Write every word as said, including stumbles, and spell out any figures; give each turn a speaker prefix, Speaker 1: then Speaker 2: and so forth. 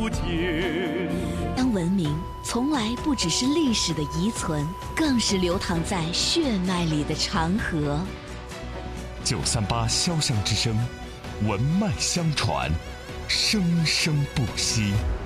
Speaker 1: 当文明从来不只是历史的遗存，更是流淌在血脉里的长河。
Speaker 2: 九三八潇湘之声，文脉相传，生生不息。